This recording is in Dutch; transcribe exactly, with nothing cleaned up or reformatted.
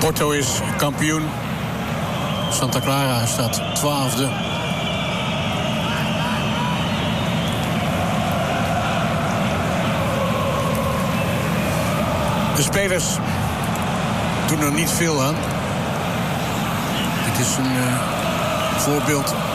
Porto is kampioen. Santa Clara staat twaalfde. De spelers doen er niet veel aan. Dit is een uh, voorbeeld